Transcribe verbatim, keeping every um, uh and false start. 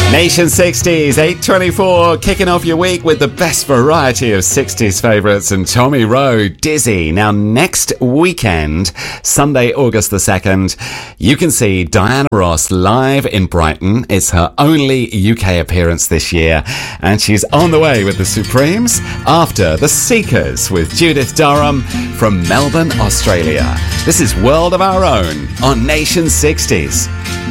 Nation sixties, eight twenty-four, kicking off your week with the best variety of sixties favourites and Tommy Rowe, Dizzy. Now, next weekend, Sunday, August the second, you can see Diana Ross live in Brighton. It's her only U K appearance this year, and she's on the way with the Supremes after The Seekers with Judith Durham from Melbourne, Australia. This is World of Our Own on Nation sixties.